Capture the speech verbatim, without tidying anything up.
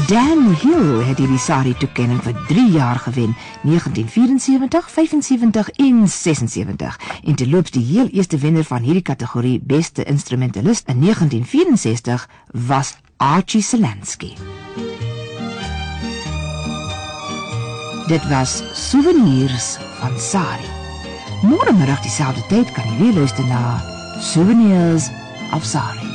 Dan Hill het hierdie sari-toekenning vir drie jaar gewen, negentien vierensewentig, vyfensewentig en sesensewentig. En terloops die heel eerste wenner van hierdie kategorie beste instrumentalist in negentien vierensestig was Archie Selansky. Dit was Souvenirs van Sari. Môre middag dieselfde tyd kan jy weer luister na Souvenirs of Sari.